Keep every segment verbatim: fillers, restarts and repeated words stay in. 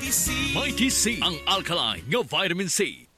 Mighty C. Mighty C, ang alkaline nga vitamin C.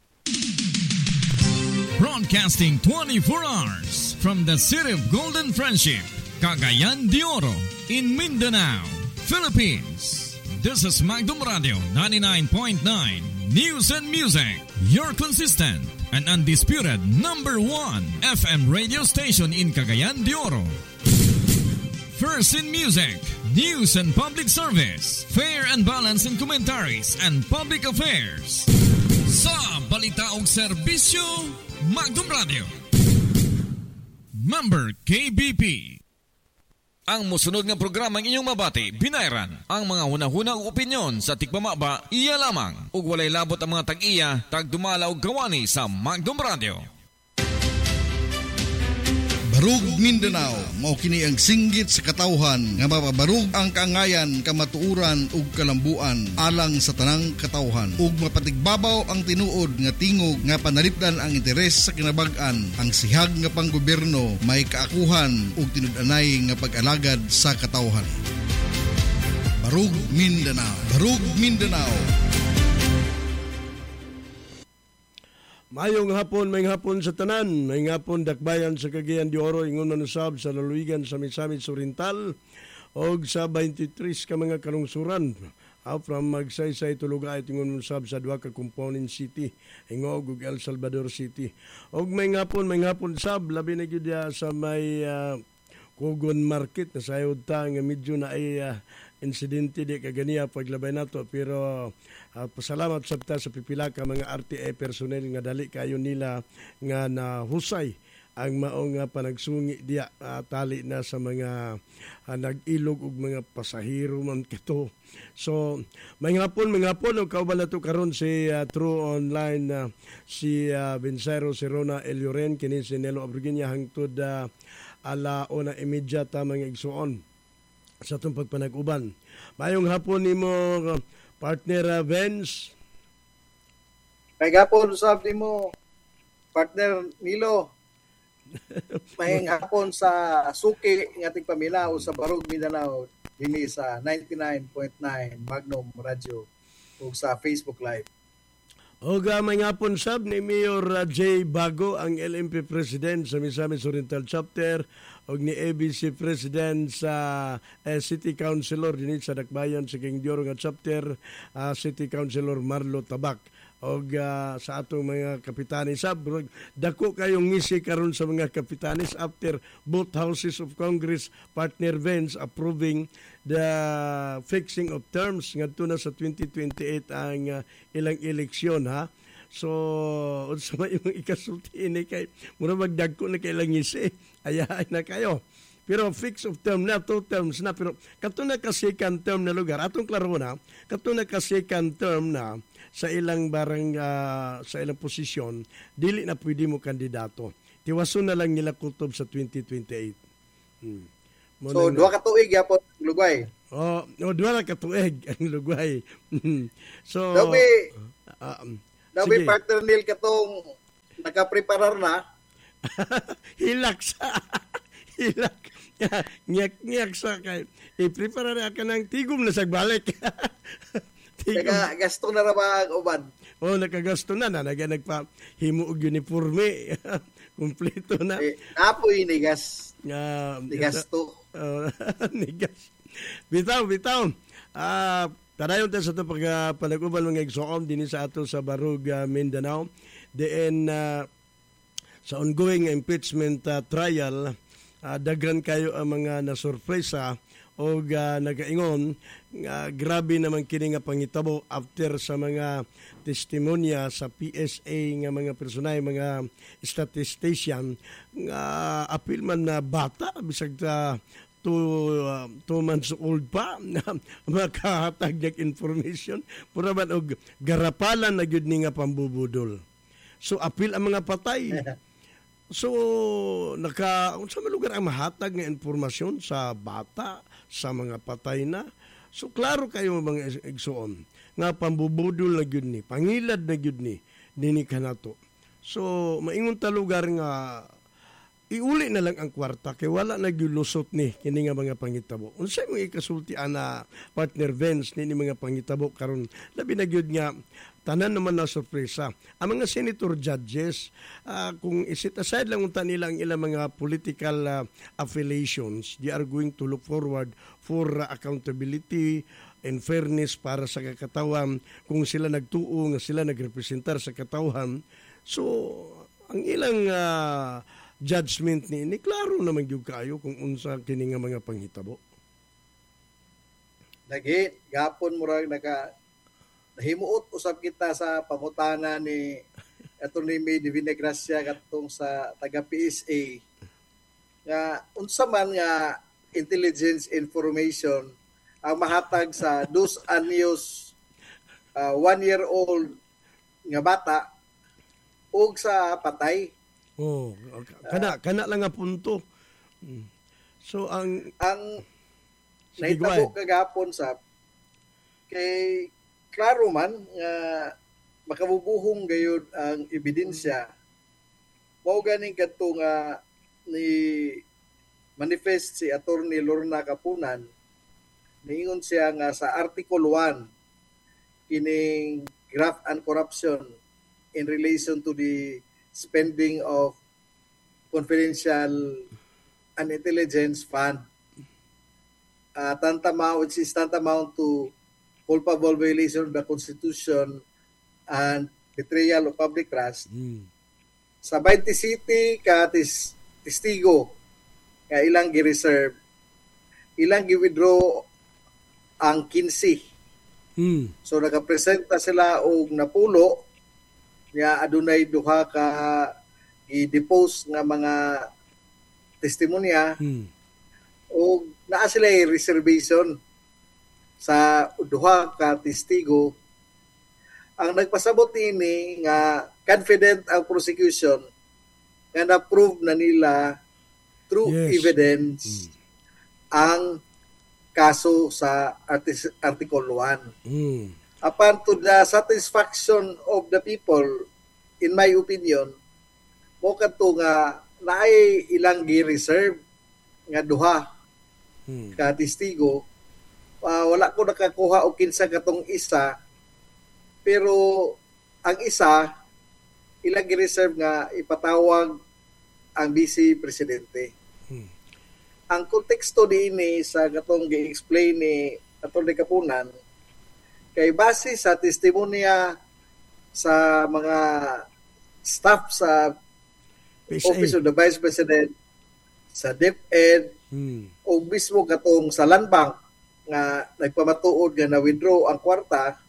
Broadcasting twenty-four hours from the city of Golden Friendship, Cagayan de Oro, in Mindanao, Philippines. This is Magdum Radio ninety-nine point nine News and Music, your consistent and undisputed number one F M radio station in Cagayan de Oro. First in music, news and public service, fair and balanced in commentaries and public affairs. Sa balita og serbisyo, Magdum Radio. Member K B P. Ang musunod nga programang inyong mabati, binayran. Ang mga hunahunang opinyon sa tikpamaba, iya lamang. Ug walay labot ang mga tag-iya, tagdumala og gawani sa Magdum Radio. Barug Mindanao, mao kini ang singgit sa katawhan nga mapabarug ang kaangayan, kamatuuran ug kalambuan alang sa tanang katawhan ug mapatigbabaw ang tinuod nga tingog nga panalipdan ang interes sa kinabag-an. Ang sihag nga panggobyerno may kaakuhan ug tinud-anay nga pag-alagad sa katawhan. Barug Mindanao, Barug Mindanao. Mayong hapon, may hapon sa tanan, may hapon dakbayan sa Cagayan de Oro, ingon manusab sa laluigan sa Misamis Oriental, o sa twenty-three ka mga kalungsuran. Uh, from Magsaysay Tulugay, ingon manusab sa dua ka component city, ingog ug El Salvador City. O may hapon, may hapon sab, labi na gyud sa may uh, Kugon Market, na sayod ta nga medyo na ay uh, insidente di kaganiya paglabay nato, pero uh, pasalamat sabta sa pipila ka mga R T A personnel nga dali kayo nila nga nahusay ang mao nga panagsungi diya, uh, tali na sa mga uh, nag-ilog ug mga pasahero man kito. So may hapon, may hapon og kauban nato karon si uh, True Online uh, si uh, Vincero Serona Elioren kini si Nelo Abrigunya hangtod uh, ala ona immediata mga igsuon sa itong pagpanag-uban. Mayong hapon ni mo, partner uh, Vince. May hapon, sabi mo, partner Nilo. Mayong hapon sa suki ng ating pamilya o sa Barug Mindanao, dini sa ninety-nine point nine Magnum Radio o sa Facebook Live. O uh, may hapon sab ni Mayor uh, J. Bago, ang L M P President sa Misamis Oriental Chapter, og ni A B C President sa uh, City Councilor dinhi sa Dakbayan sa Cagayan de Oro nga chapter, uh, City Councilor Marlo Tabak, og uh, sa atong mga kapitanes sab. Dako kayong ngisi karon sa mga kapitanes after both houses of Congress, partner Vance approving the fixing of terms ngadto na sa twenty twenty-eight ang uh, ilang eleksyon, ha. So, unsa may yung ikasulti ini kay mura magdagko na kay lang ngisi. Ayahay na kayo. Pero fix of term na, two terms na. Pero kato na ka second term na lugar, atong klaro na, kato na ka second term na sa ilang barang, uh, sa ilang posisyon, dili na pwede mo kandidato. Tiwaso na lang nila kutob sa twenty twenty-eight. Hmm. So, dua ka tuig yapon lugway. Oh, no, dua ka tuig ang lugway. So, Dabi, uh, um, dabi partner nil katong nakapreparar na. Hilak sa hilak. Nyak-nyak sa kay i-prepare na ka ng tigom na sagbalik. Kaya gasto na ra ba ang uban? Oh, nakagasto na na naga nagpa himo og uniforme. Kumpleto na. Eh, apoy ni gas. Uh, ni gasto. Uh, ni gas. Bitaw, bitaw. Ah, uh, tadayon ta sa to pag panag-uban mga igsoon dinhi sa ato sa Barug, uh, Mindanao. Diin uh, sa ongoing impeachment uh, trial, uh, daghan kayo ang mga nasurpresa o uh, nagaingon nga uh, grabe naman kini nga pangitabo after sa mga testimonya sa P S A nga mga personay, mga statistician nga uh, apil man na bata bisag ta two, uh, two months old pa na makahatag ng information pura man og garapalan na gyud ni nga pambubudol. So apil ang mga patay. So naka unsa man lugar ang mahatag nga impormasyon sa bata, sa mga patay na. So klaro kayo mga igsuon nga pambubudol na gyud ni, pangilad na gyud ni dinhi kanato. So maingon ta lugar nga iuli na lang ang kwarta kay wala nagyulusot ni kini nga mga pangitabo. Unsay mo ikasulti ana partner Vince ni mga pangitabo karon labi na gyud nga tanan naman na sorpresa. Ang mga senator judges, uh, kung isit aside lang unta nila ang ilang mga political uh, affiliations, they are going to look forward for uh, accountability and fairness para sa kakatawhan kung sila nagtuo nga sila nagrepresentar sa katawhan. So, ang ilang uh, judgment ni ni klaro naman gyud kaayo kung unsa kini nga mga panghitabo. Lagi, gapon murag naka nahimuot usab kita sa pangutana ni Attorney May Divina Gracia katong sa taga-P S A nga unsa man nga intelligence information ang mahatag sa dos anyos uh, one year old nga bata ug sa patay. Oh, kana kana lang nga punto. So ang ang Sige, nahitabo kagapon sa kay klaro man nga makabubuhong gayud ang ebidensya. Mao ganing kadto nga ni manifest si Attorney Lorna Kapunan, niingon siya nga sa Article one kining graft and corruption in relation to the spending of confidential and intelligence fund. Uh, tantamount, which is tantamount to culpable violation of the Constitution and betrayal of public trust. mm. Sa twenty city ka tis, testigo nga ilang gi-reserve, ilang gi-withdraw ang quince. Mm. So nakapresenta sila og napulo nga adunay duha ka i-depose nga mga testimonya Mm. o naa sila reservation sa duha ka testigo. Ang nagpasabot ini nga confident ang prosecution nga na-prove na nila through Yes. evidence Mm. ang kaso sa artis- Article one. Mm. Upon to the satisfaction of the people, in my opinion, mo kadto nga naay ilang gi-reserve nga duha Mm. ka testigo. Uh, wala ko nakakuha o kinsa katong isa, pero ang isa ilang gi-reserve nga ipatawag ang Vice Presidente. Hmm. Ang konteksto diini sa katong gi-explain ni Atty. Kapunan kay base sa testimonya sa mga staff sa P S A. Office of the Vice President, sa DepEd, Mm. o mismo katong sa Land Bank nga nagpamatuod nga na-withdraw ang kwarta,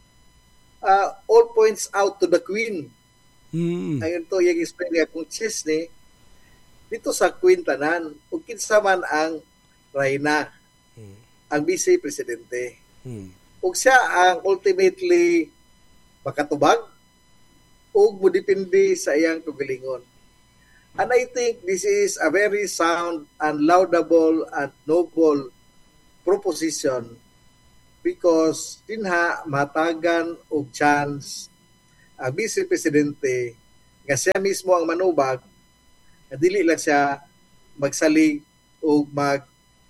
uh, all points out to the Queen. Mm. Ayon to yung explain nga kung chis ni dito sa Queen tanan ug kinsa man ang Reyna, ang Vice Presidente. Mm. Ug siya ang ultimately makatubag ug modepende sa iyang kagalingon. And I think this is a very sound and laudable and noble proposition because dinha matagan og chance ang Vice Presidente nga siya mismo ang manubag na dili lang siya magsalig o mag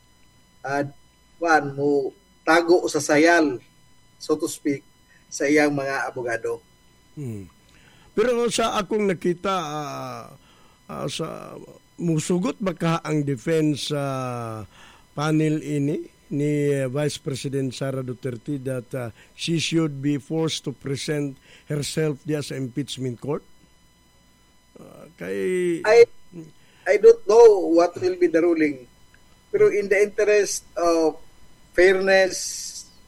uh, wan mo tago sa sayal, so to speak, sa iyang mga abogado. Mm. Pero sa akong nakita uh, uh, sa musugot ba ka ang defense sa uh, panel ini ni uh, Vice President Sara Duterte that uh, she should be forced to present herself diya sa impeachment court? Uh, kay I I don't know what will be the ruling. Pero in the interest of fairness,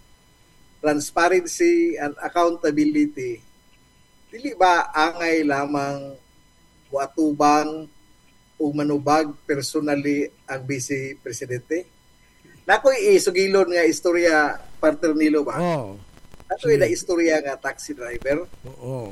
transparency, and accountability, dili ba angay lamang muatubang o manubag personally ang Vice Presidente? Nakoy isugilon nga istorya partner nilo ba? oh, Nakoy na istorya nga taxi driver. oo.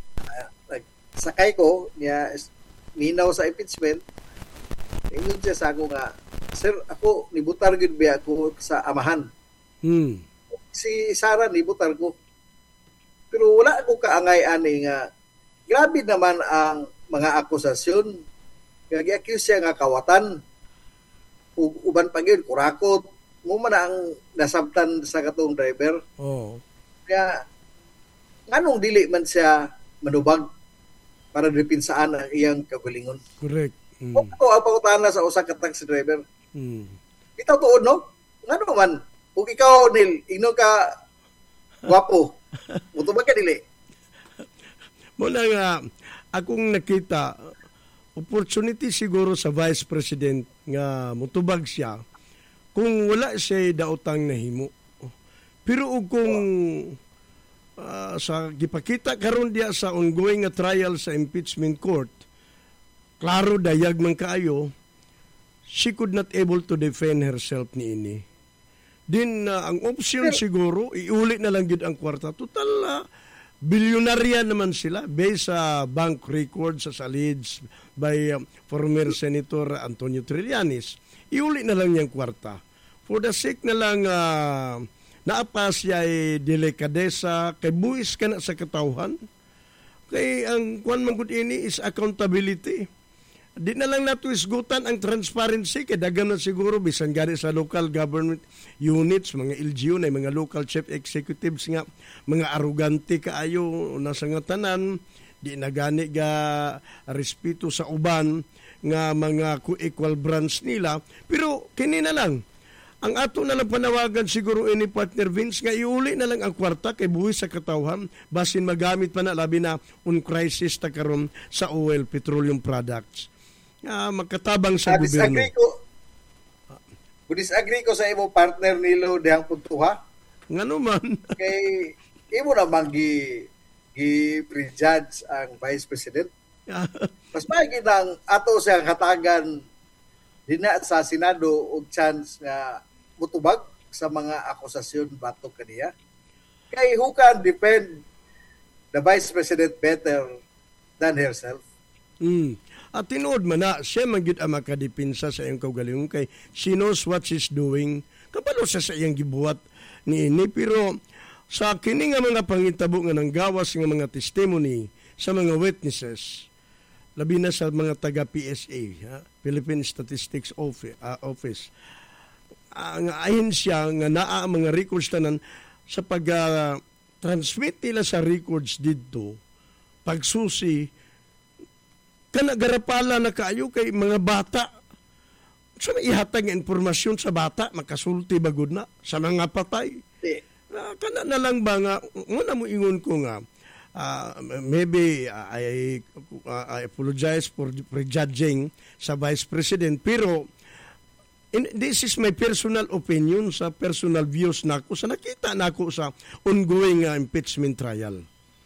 Sakay ko niya minaw sa impeachment. Ingon siya sa ako nga, sir, ako nibutar gud ba ako sa amahan. Hmm. Si Sara nibutar ko. Pero wala ako kaangay ani nga grabe naman ang mga akusasyon Kaya gi-accuse siya nga kawatan. Ug uban pa gyud kurakot. Mo man ang nasabtan sa katong driver. Oh. Kaya nganong dili man siya manubag para depinsaan ang iyang kagalingon. Correct. Mm. Kung ito ang pangutana sa usa ka taxi driver. Mm. Itaw tuod no? Ngano man ug ikaw Nil, ino ka gwapo. Mutubag ka dili. Muna nga akong nakita opportunity siguro sa Vice President nga mutubag siya kung wala siya daotang nahimo. Pero ug kung uh, sa gipakita karon diya sa ongoing nga trial sa impeachment court, klaro dayag man kaayo, she could not able to defend herself niini. Din uh, ang option siguro iuli na lang gid ang kwarta. Total uh, bilyonarya naman sila based sa bank records sa salids by uh, former Senator Antonio Trillanes. Iuli na lang niyang kwarta. For the sake na lang uh, naapas siya ay delikadesa, kay buwis ka na sa katawhan. Kay ang kuan man gud ini is accountability. Di na lang nato isgutan ang transparency kay daghan na siguro bisan gani sa local government units, mga L G U na mga local chief executives nga mga arugante kaayo nasa nga tanan, di na gani ga respeto sa uban nga mga co-equal branch nila. Pero kini na lang ang ato na lang panawagan siguro ini partner Vince nga iuli na lang ang kwarta kay buhis sa katawhan basin magamit pa na labi na un crisis ta karon sa oil petroleum products. Uh, magkatabang sa uh, gobyerno. Disagree ko. Disagree ko sa imo partner nilo dihang puntuha. Ngano man? Kay imo naman gi gi prejudge ang Vice President. Mas maigi nang ato sa katagan dina sa Senado og chance nga mutubag sa mga akusasyon batok kaniya. Kay who can defend the Vice President better than herself? Mm. At tinuod man na, siya man gyud ang makadipinsa sa iyang kaugalingon kay she knows what she's doing. Kabalo siya sa iyang gibuhat ni ini. Pero sa kini nga mga pangitabo nga ng gawas nga mga testimony sa mga witnesses, labi na sa mga taga P S A, ha? Philippine Statistics Office, uh, Office. Uh, nga ayon siya nga naa mga records tanan sa pag-transmit uh, nila sa records dito, pagsusi, kanagarapala na kaayo kay mga bata. So ihatag nga informasyon sa bata, makasulti bagod na sa mga patay. Uh, kana na lang ba nga, muna mo ingon ko nga, uh, maybe uh, I, uh, I apologize for prejudging sa Vice President, pero in, this is my personal opinion, sa personal views nako sa nakita nako sa ongoing uh, impeachment trial.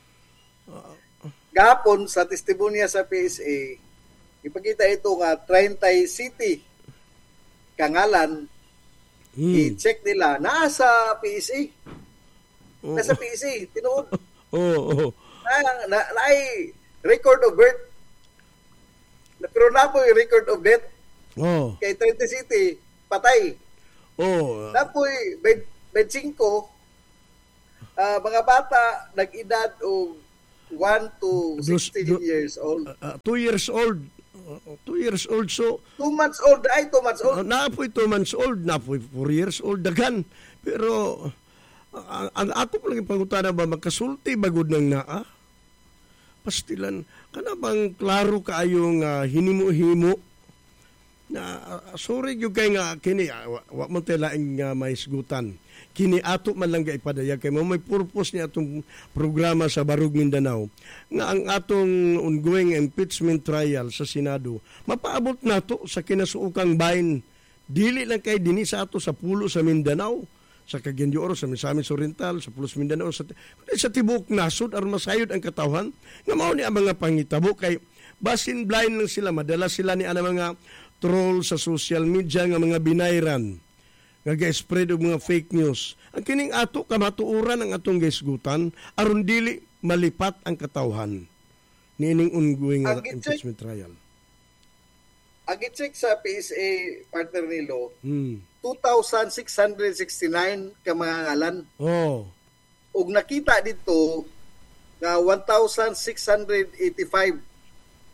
Gapon sa testimonya sa P S A, ipakita ito nga thirty city kangalan, hmm. i-check nila nasa P S A. Oh. Nasa P S A, tinuod. Oo. Oh, oh. Na, na, na ay record of birth. Pero na po yung record of death. Oh. Kay thirty city, patay. Oh. Na po yung twenty-five, uh, mga bata nag-edad o one to sixteen do, do, years old. Uh, two years old. Uh, two years old. So, two months old. Ay, two months old. Uh, naapoy two months old. Naapoy four years old. Dagan. Pero, uh, ang ako palagi pangutana ba, magkasulti bagod ng naa? Pastilan. Kana bang klaro kaayong uh, hinimo-himo? Na, uh, sorry yung kay nga, kini, uh, wak mo telaing uh, maisgutan. Kini ato man lang ipadayag kay mo may purpose ni atong programa sa Barug Mindanao nga ang atong ongoing impeachment trial sa Senado mapaabot nato sa kinasuukang bahin dili lang kay dinhi sa ato sa pulo sa Mindanao, sa Cagayan de Oro, sa Misamis Oriental, sa Pulos Mindanao, sa, sa tibok nasod aron masayod ang katawhan nga mao ni ang mga pangitabo kay basin blind lang sila, madala sila ni ana mga troll sa social media nga mga binayran nga ga-spread og mga fake news. Ang kining ato kamatuoran ang atong gaisgutan aron dili malipat ang katawhan niining ongoing uh, impeachment trial. Ang i-check sa P S A partner nilo, hmm. two thousand six hundred sixty-nine ka mga ngalan. Oh. Ug nakita dito nga one thousand six hundred eighty-five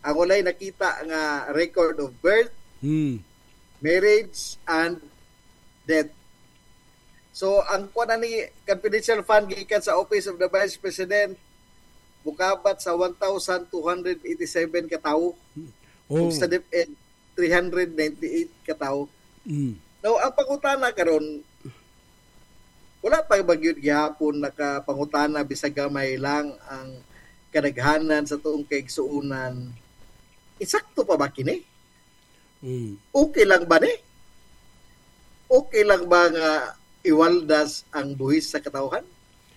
ang walay nakita nga record of birth, Hmm. marriage, and death. So, ang kuha ni confidential fund gikan sa Office of the Vice President, bukabat sa one thousand two hundred eighty-seven ka tawo. Oh. Ug sa DepEd, three hundred ninety-eight ka tawo. Hmm. Now, ang pangutana karon, wala pa bagyod gihapon nakapangutana bisag gamay lang ang kadaghanan sa tuong kaigsuunan. Eksakto pa ba kini? Hmm. Okay lang ba ni? Okay lang ba nga iwaldas ang buhis sa katawhan?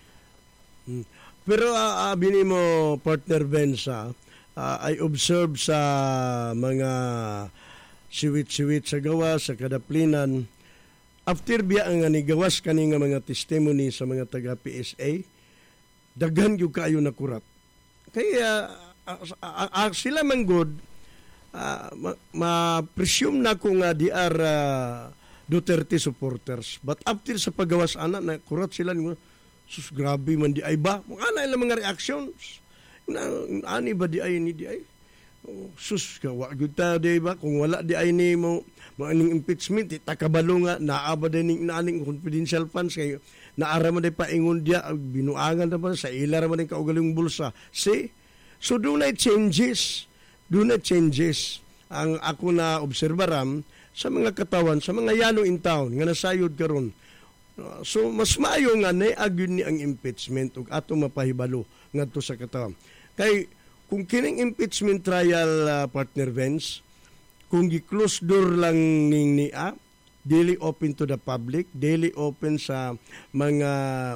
Pero uh, bini mo, partner Bensa, uh, I observe sa mga siwit-siwit sa gawa, sa kadaplinan, after biya ang anigawas kani nga mga testimony sa mga taga-P S A, daghan yung kayo na kurat. Kaya uh, uh, uh, sila man good, uh, ma-presume ma na ko nga di are uh, Duterte supporters. But after sa paggawas ana na kurat sila nga, sus grabe man di ay ba? Ano ilang mga reactions? Na, ani ba di ay ni di ay? Oh, sus ka wa gyud ta di ba kung wala di ay ni mo maaning impeachment itakabalo nga naa ba din naaning confidential funds kay naara man di pa ingon dia binuangan na ba sa ila ra man din kaugalingong bulsa. See? So do na changes. Do na changes. Ang ako na obserbaram sa mga katawan, sa mga yano in town, nga nasayod karon. Uh, so, mas maayo nga na agyon ni ang impeachment ug ato mapahibalo ngadto sa katawan. Kay, kung kining impeachment trial, uh, partner Vince, kung gi-close door lang ning niya, daily open to the public, daily open sa mga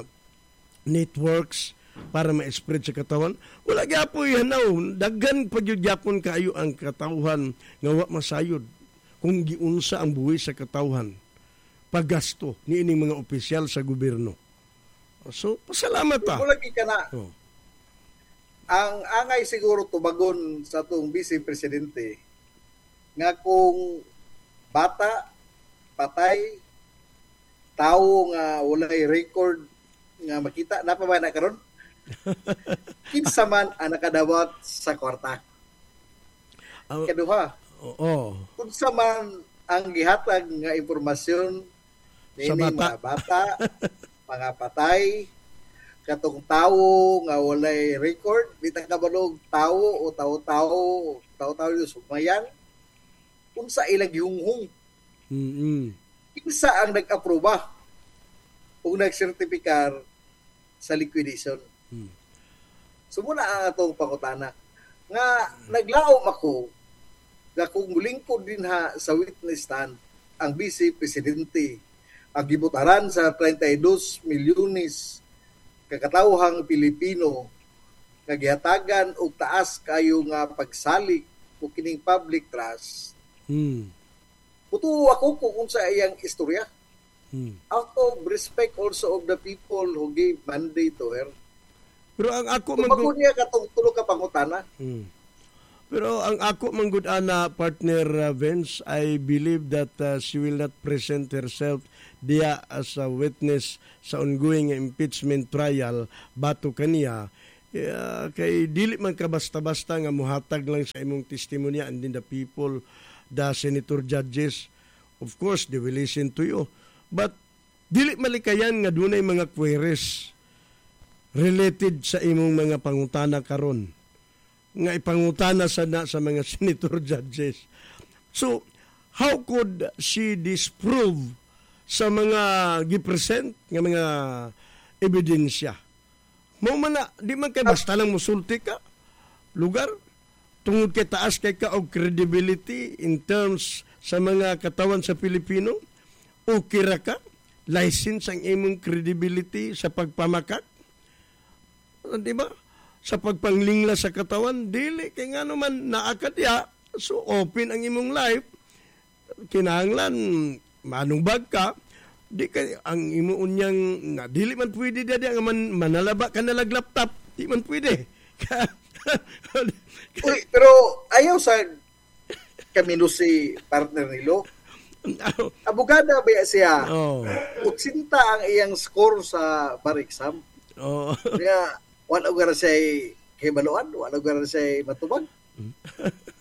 networks para ma-spread sa katawan, wala gyapo ihanaw. Daghan pa gyud gyapon kaayo ang katawhan nga wa masayod kung giunsa ang buhi sa katawhan, paggasto ni ining mga opisyal sa gobyerno. So, pasalamat ta. Kung lagi ka na, Oh. ang angay siguro tubagon sa itong Vice Presidente, nga kung bata, patay, tao nga walay record nga makita, napamana karon kinsa man ang nakadawat sa kwarta. Uh, Kaduha, Oo. kung sa man ang gihatag nga impormasyon Sa nini bata. mga bata, mga patay, katong tawo nga walay record, bitang kabalog tawo o tawo-tawo, tawo-tawo yung sumayan, kung sa ilang yunghong, Mm-mm. kinsa ang nag-aproba o nag-sertifikar sa liquidation. Hmm. So muna ang atong pangutana nga naglaom ako nga kung lingkod din ha sa witness stand ang Vice Presidente ang gibutaran sa thirty-two milyones kakatawhang Pilipino nga gihatagan og taas kayo nga pagsalik o kining public trust. Hmm. Puto ako kung unsa iyang istorya. Hmm. Out of respect also of the people who gave mandate to her. Pero ang ako Kung manggu- bago niya katong tulo ka pangutana, Hmm. Pero ang ako manggudana partner uh, Vince, I believe that uh, she will not present herself diya as a witness sa ongoing impeachment trial bato kaniya. Uh, kay dili man ka basta-basta nga muhatag lang sa imong testimonya and then the people, the senator judges, of course, they will listen to you. But dili malikayan nga dunay mga queries related sa imong mga pangutana karon nga ipangutana sa na sa mga senator judges. So, how could she disprove sa mga gipresent nga mga ebidensya? Mo man na, di man kay basta lang musulti ka lugar tungod kay taas kay ka og credibility in terms sa mga katawan sa Pilipino, okay ra ka, license ang imong credibility sa pagpamakak, di ba? Sa pagpanglingla sa katawan, dili kay nga naman naakadya, so open ang imong life, kinahanglan manumbag ka, di kay ang imo unyang nga dili man pwede dadi nga man manalaba ka nalag laptop, di man pwede. uy, pero ayaw sa kamino si partner nilo. Abogada ba siya? Oh. Utsinta ang iyang score sa bar exam. Oh. Kaya wala gara siya kibaluan, wala gara siya matubag.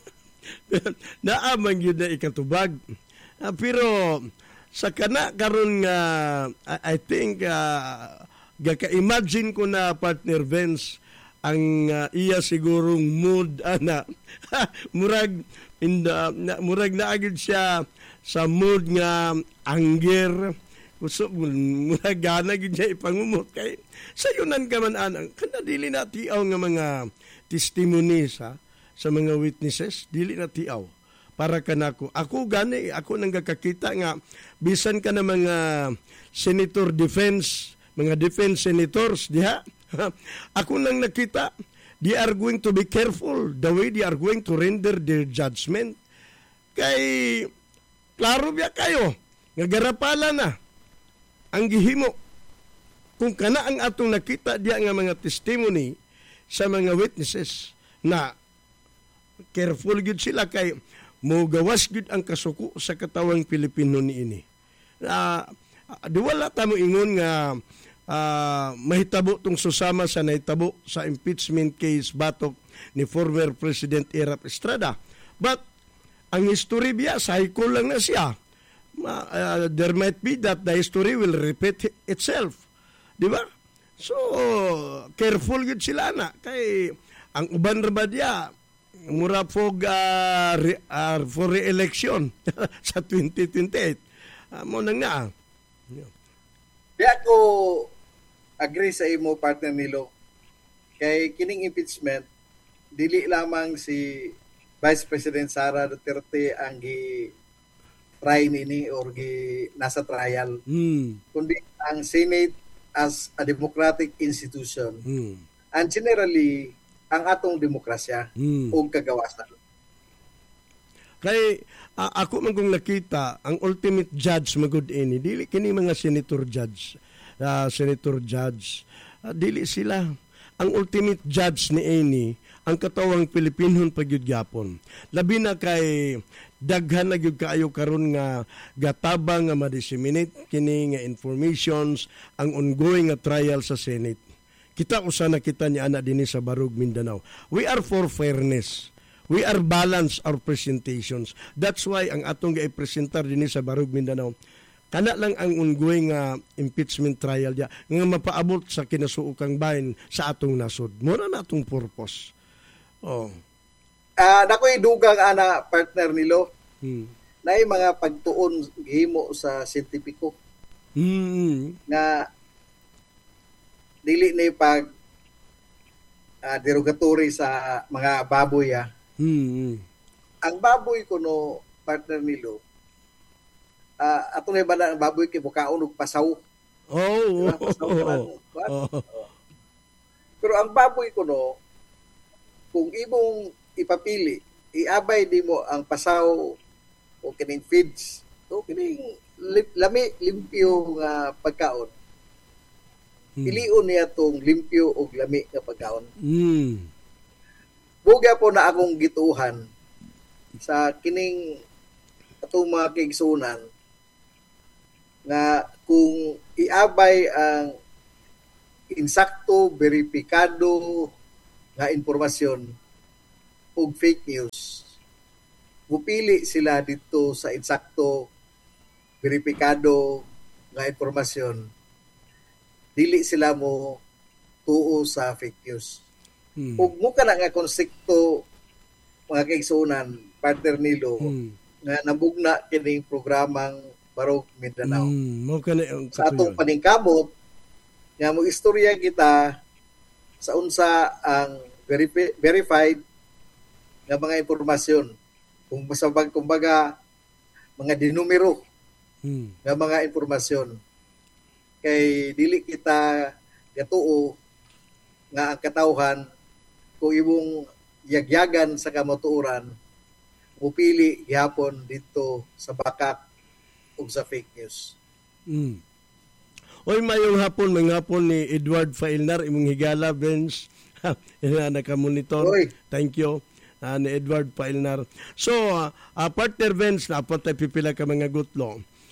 naamang yun na ikatubag. Uh, pero sa kana karon nga I, I think uh, gaka-imagine ko na partner Vince ang uh, iya sigurong mood ana murag in the, na, murag naagid siya sa mood nga anger gusto murag gana gid siya ipangumot kay sayunan ka man anang kana dili na tiaw nga mga testimonies ha, sa mga witnesses dili na tiaw para kanako ako gani ako nang gakakita nga bisan ka na mga senator defense mga defense senators diha ako nang nakita they are going to be careful the way they are going to render their judgment kay klaro biya kayo nga garapala na ang gihimo kung kana ang atong nakita diya nga mga testimony sa mga witnesses na careful gud sila kay mo gawas gud ang kasuko sa katawang Pilipino niini. Uh, Duwala ta mo ingon nga uh, mahitabo tong susama sa nahitabo sa impeachment case batok ni former President Erap Estrada. But ang history biya cycle lang na siya. Uh, there might be that the history will repeat itself. Di ba? So, careful gud sila na. Kay, ang uban ra diya, mura fog uh, re, uh, for re-election sa twenty twenty-eight. Uh, mo nang na. Di ako agree sa imo, partner Nilo. Kay kining impeachment, dili lamang si Vice President Sara Duterte ang gi try nini or gi nasa trial, mm. kundi ang Senate as a democratic institution. Mm. And generally, ang atong demokrasya mm. o kagawasan. Kay uh, ako man kung nakita, ang ultimate judge magud ini, dili kini mga senator judge, uh, senator judge, uh, dili sila. Ang ultimate judge ni ini, ang katawang Pilipinon pagyud-gyapon. Labi na kay daghan na gyud kaayo karon nga gatabang nga ma-disseminate kini nga informations ang ongoing nga trial sa Senate. Kita usa na kita ni ana dinhi sa Barug, Mindanao. We are for fairness. We are balance our presentations. That's why ang atong gi-presentar dinhi sa Barug, Mindanao, kana lang ang ongoing nga uh, impeachment trial dia nga mapaabot sa kinasuokang bahin sa atong nasod. Mura na atong purpose. Oh. Ah, uh, nakoy dugang ana, partner Nilo. Hmm. Naay mga pagtuon gihimo sa siyentipiko. Hmm. Na dili ni pag uh, derogatory sa mga baboy ah. Hmm. Ang baboy kuno, partner Nilo, uh, ato na ba na ang baboy kay bukaon og pasaw. Oh. Diba? Pasaw oh. Oh. Oh. Pero ang baboy kuno, kung imong ipapili, iabay di mo ang pasaw o kining feeds o kining lami limpyo nga pagkaon. Hmm. Piliun niya tong limpyo o lami nga pagkaon. Hmm. Buga po na akong gituhan sa kining atong mga kaigsunan nga kung iabay ang insakto, beripikado nga impormasyon o fake news, mupili sila dito sa insakto, veripikado nga impormasyon, dili sila mo tuo sa fake news. Hmm. Ug mo ka na nga konsepto, mga kaigsunan, partner Nilo, hmm. nga nabugna kining programang Barug, Mindanao. Hmm. Mo ka na, sa atong paningkamot, nga mo istorya kita sa unsa ang verif- verified nga mga impormasyon. Kung masabag, kumbaga, mga dinumero hmm. nga mga impormasyon. Kay dili kita gatuo nga ang katawhan kung imong yagyagan sa kamatuoran, upili gihapon dito sa bakak o sa fake news. Hmm. Oy, mayong hapon, mga hapon ni Edward Failnar, imong higala, Vince. Ina naka-monitor. Oy. Thank you. Uh, ni Edward Failnar. So, uh, uh, partner Vince, napunta pipila ka mga gutlo.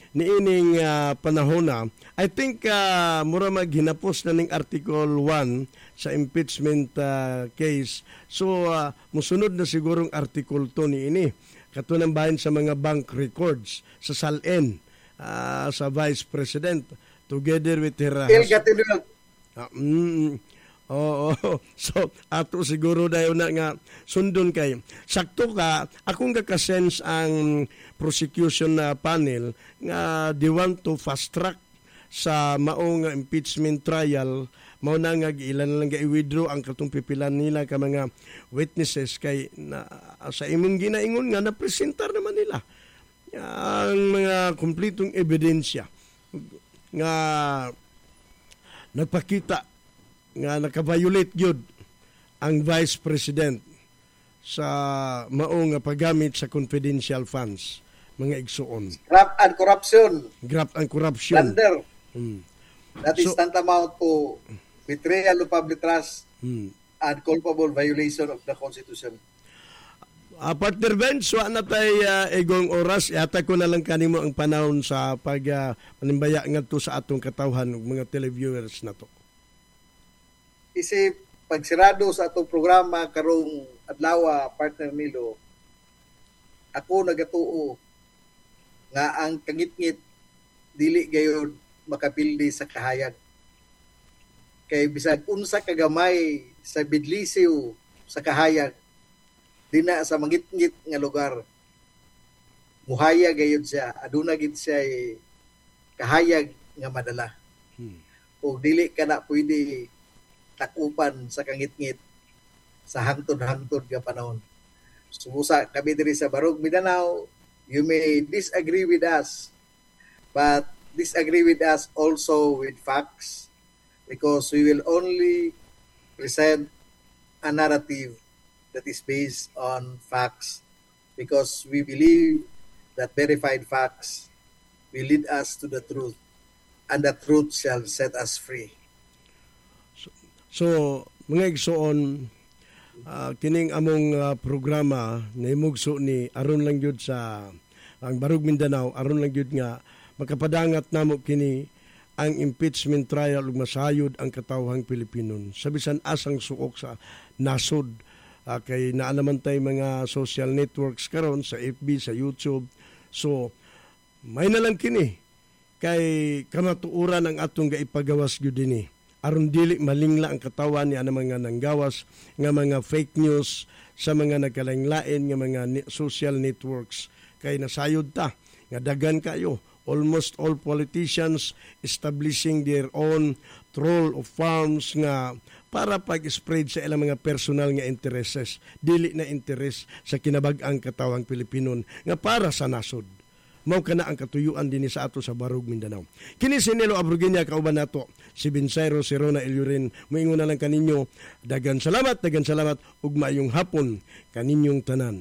niining uh, panahon na, I think uh, mura maghinapos na ning Article one sa impeachment uh, case. So, uh, musunod na sigurong Article two niini. Katunang bahin sa mga bank records sa S A L N, uh, sa Vice President, together with her husband. Uh, mm, Oo. Oh, oh. So, ato siguro dayo na nga sundon kay. Sakto ka, akong kakasense ang prosecution na panel nga they want to fast track sa maong impeachment trial. Mao na nga ilan lang ga-withdraw ang katong pipilan nila ka mga witnesses kay na, sa imong ginaingon nga na-presentar naman nila ang mga kumpletong ebidensya nga nagpakita nga naka-violate yun ang Vice President sa maong paggamit sa confidential funds, mga igsuon. Graft and corruption. Graft and corruption. Plunder. Hmm. That is So- tantamount to betrayal of public trust Hmm. and culpable violation of the Constitution. Uh, partner Benz, wa na tay uh, igong oras. Yata ko na lang kanimo ang panahon sa pag uh, panimbaya ngadto sa atong katawhan ug mga televiewers na to. Isip pagsirado sa atong programa karong adlaw, partner Milo, ako nagatuo nga ang kangit-ngit dili gayud makapildi sa kahayag. Kay bisag unsa kagamay sa bidlisiw sa kahayag dina sa mangit-ngit nga lugar, muhaya gayud siya, aduna gid siya kahayag nga madala. Hmm. O dili ka na pwede takupan sa kangit-ngit sa hangtod-hangtod nga panahon. Sumusa kami diri sa Barug, Mindanao, you may disagree with us, but disagree with us also with facts, because we will only present a narrative that is based on facts, because we believe that verified facts will lead us to the truth, and the truth shall set us free. So, mga igsoon, uh, kining among uh, programa na imugso ni aron lang yun sa ang Barug Mindanao, aron lang yun nga makapadangat namo kini ang impeachment trial ug masayod ang katawhang Pilipinon. Sa bisan asang suok sa nasod, uh, kay naa naman tay mga social networks karon sa F B, sa YouTube. So, may na lang kini kay kamatuuran ang atong gaipagawas gyud dinhi. Aron dili malingla ang katawan ni ana mga nanggawas nga mga fake news sa mga nagkalain-lain nga mga ni- social networks. Kay nasayod ta nga dagan kayo, almost all politicians establishing their own troll of farms nga para pag-spread sa ilang mga personal nga intereses, dili na interes sa kinabag-ang katawang Pilipinon nga para sa nasod. Mao kana ang katuyuan dinhi sa ato sa Barug Mindanao. Kini si Nelo Abrugenia kauban nato si Binsairo Sirona Ilyurin. Moingon na lang kaninyo, dagan salamat, dagan salamat ug maayong hapon kaninyong tanan.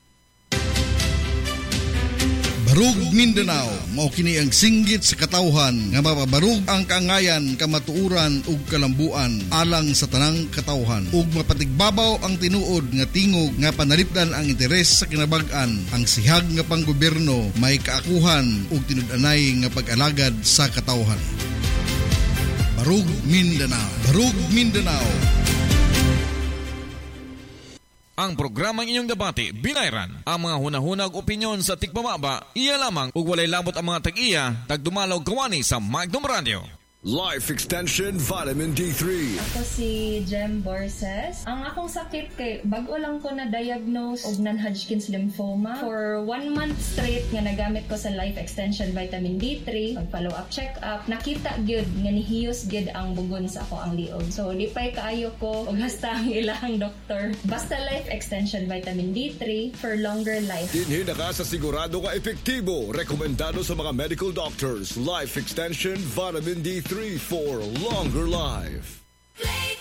Barug Mindanao, mao kini ang singgit sa katawhan nga mapabarug ang kaangayan, kamatuuran ug kalambuan alang sa tanang katawhan ug mapatigbabaw ang tinuod nga tingog nga panalipdan ang interes sa kinabag-an. Ang sihag nga panggobyerno may kaakuhan ug tinud-anay nga pag-alagad sa katawhan. Barug Mindanao, Barug Mindanao. Ang programang inyong debate, binayran. Ang mga hunahunag opinyon sa tikpamaba, iya lamang ug walay labot ang mga tag-iya, tagdumalaw gawani sa Magnum Radio. Life Extension Vitamin D three. Ako si Jem Borses. Ang akong sakit kay bago lang ko na-diagnose og non-Hodgkin's lymphoma. For one month straight nga nagamit ko sa Life Extension Vitamin D three, pag-follow-up check-up, nakita gyud nga nihiyos gyud ang bugon sa ako ang liog. So, di pa'y kaayo ko og hasta ang ilahang doktor. Basta Life Extension Vitamin D three for longer life. Dinhi na ka sa sigurado ka epektibo. Rekomendado sa mga medical doctors. Life Extension Vitamin D three for longer life.